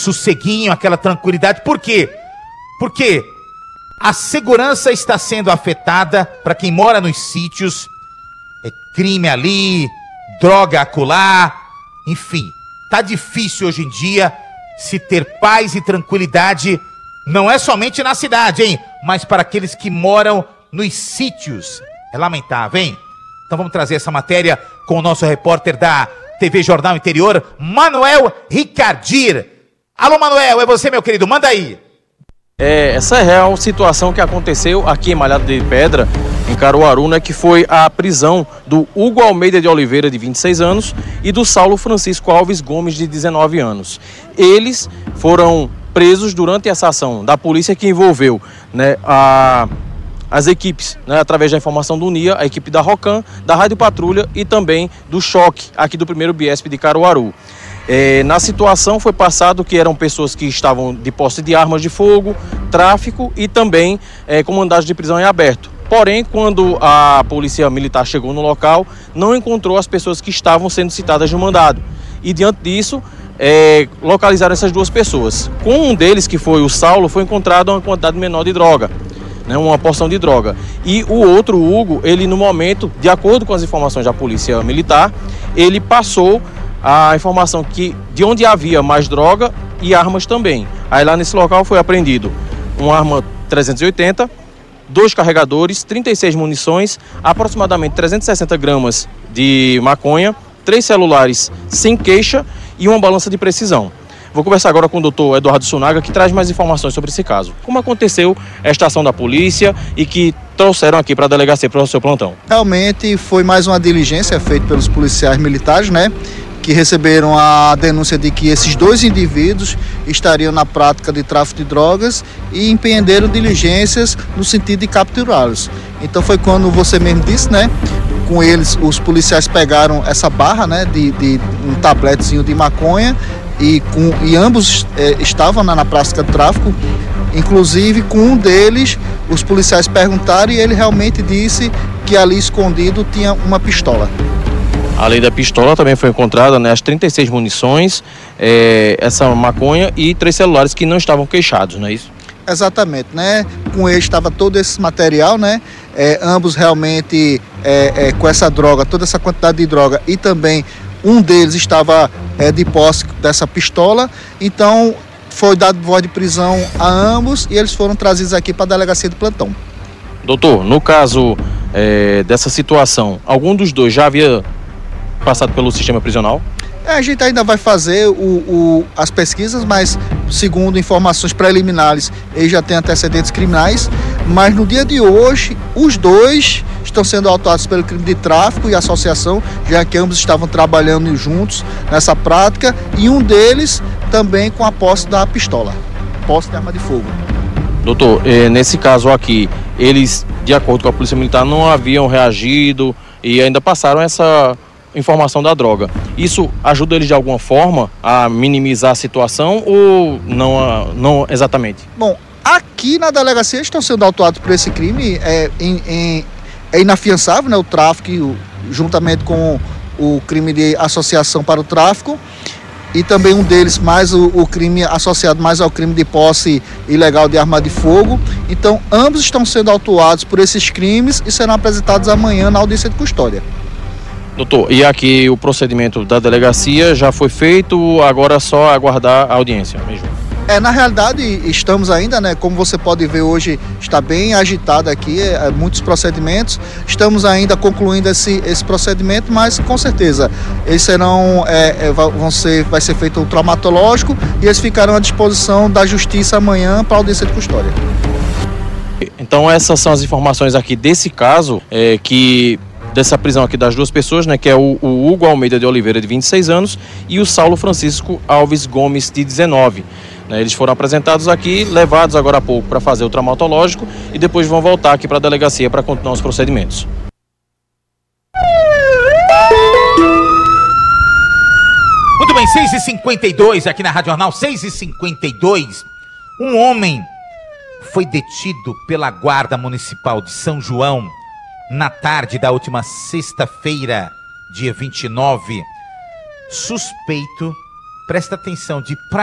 sosseguinho, aquela tranquilidade. Por quê? Porque a segurança está sendo afetada para quem mora nos sítios. É crime ali, droga acolá, enfim. Tá difícil hoje em dia se ter paz e tranquilidade, não é somente na cidade, hein? Mas para aqueles que moram nos sítios. É lamentável, hein? Então vamos trazer essa matéria com o nosso repórter da TV Jornal Interior, Manuel Ricardir. Alô, Manuel, é você, meu querido, manda aí. Essa é a real situação que aconteceu aqui em Malhado de Pedra, em Caruaru, né, que foi a prisão do Hugo Almeida de Oliveira, de 26 anos, e do Saulo Francisco Alves Gomes, de 19 anos. Eles foram presos durante essa ação da polícia que envolveu, né, as equipes, né, através da informação do UNIA, a equipe da ROCAM, da Rádio Patrulha e também do Choque, aqui do 1º Biesp de Caruaru. Na situação foi passado que eram pessoas que estavam de posse de armas de fogo, tráfico e também com mandado de prisão em aberto. Porém, quando a polícia militar chegou no local, não encontrou as pessoas que estavam sendo citadas no mandado. E diante disso, localizaram essas duas pessoas. Com um deles, que foi o Saulo, foi encontrada uma quantidade menor de droga, né, uma porção de droga. E o outro, o Hugo, ele no momento, de acordo com as informações da polícia militar, ele passou a informação que de onde havia mais droga e armas também. Aí lá nesse local foi apreendido uma arma 380, 2 carregadores, 36 munições, aproximadamente 360 gramas de maconha, 3 celulares sem queixa e uma balança de precisão. Vou conversar agora com o doutor Eduardo Sunaga, que traz mais informações sobre esse caso. Como aconteceu esta ação da polícia e que trouxeram aqui para a delegacia para o seu plantão? Realmente foi mais uma diligência feita pelos policiais militares, né? Que receberam a denúncia de que esses 2 indivíduos estariam na prática de tráfico de drogas e empreenderam diligências no sentido de capturá-los. Então foi quando você mesmo disse, né? Com eles, os policiais pegaram essa barra, né? De um tabletezinho de maconha e ambos estavam na prática de tráfico. Inclusive, com um deles, os policiais perguntaram e ele realmente disse que ali escondido tinha uma pistola. Além da pistola, também foi encontrada, né, as 36 munições, essa maconha e 3 celulares que não estavam queixados, não é isso? Exatamente, né? Com ele estava todo esse material, né? Ambos realmente com essa droga, toda essa quantidade de droga, e também um deles estava de posse dessa pistola. Então foi dado voz de prisão a ambos e eles foram trazidos aqui para a delegacia de plantão. Doutor, no caso dessa situação, algum dos dois já havia passado pelo sistema prisional? A gente ainda vai fazer as pesquisas, mas segundo informações preliminares, eles já têm antecedentes criminais, mas no dia de hoje, os dois estão sendo autuados pelo crime de tráfico e associação, já que ambos estavam trabalhando juntos nessa prática, e um deles também com a posse da pistola, posse de arma de fogo. Doutor, nesse caso aqui, eles, de acordo com a Polícia Militar, não haviam reagido e ainda passaram essa informação da droga. Isso ajuda eles de alguma forma a minimizar a situação ou não exatamente? Bom, aqui na delegacia estão sendo autuados por esse crime, é inafiançável, né, o tráfico, juntamente com o crime de associação para o tráfico, e também um deles mais o crime associado mais ao crime de posse ilegal de arma de fogo. Então ambos estão sendo autuados por esses crimes e serão apresentados amanhã na audiência de custódia. Doutor, e aqui o procedimento da delegacia já foi feito, agora é só aguardar a audiência mesmo? Na realidade, estamos ainda, né? Como você pode ver hoje, está bem agitado aqui, muitos procedimentos. Estamos ainda concluindo esse procedimento, mas com certeza eles serão, vai ser feito o traumatológico e eles ficarão à disposição da justiça amanhã para a audiência de custódia. Então essas são as informações aqui desse caso, dessa prisão aqui das duas pessoas, né, que é o Hugo Almeida de Oliveira, de 26 anos, e o Saulo Francisco Alves Gomes, de 19. Eles foram apresentados aqui, levados agora há pouco para fazer o traumatológico e depois vão voltar aqui para a delegacia para continuar os procedimentos. Muito bem, 6h52 aqui na Rádio Jornal, 6h52. Um homem foi detido pela Guarda Municipal de São João na tarde da última sexta-feira, dia 29, suspeito, presta atenção, de